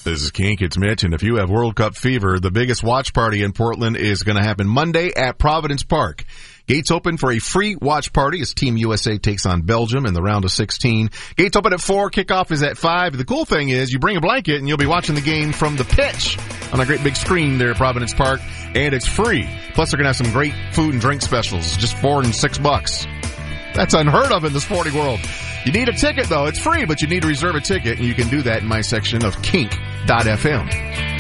This is Kink, it's Mitch, and if you have World Cup fever, the biggest watch party in Portland is going to happen Monday at Providence Park. Gates open for a free watch party as Team USA takes on Belgium in the round of 16. Gates open at 4, kickoff is at 5. The cool thing is you bring a blanket and you'll be watching the game from the pitch on a great big screen there at Providence Park, and it's free. Plus they're going to have some great food and drink specials, just $4 and $6. That's unheard of in the sporting world. You need a ticket, though. It's free, but you need to reserve a ticket, and you can do that in my section of kink.fm.